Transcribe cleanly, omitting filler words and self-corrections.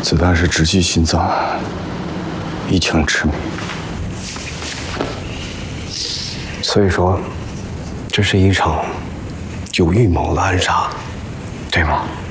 子弹是直击心脏，一枪致命。 所以说，这是一场有预谋的暗杀，对吗？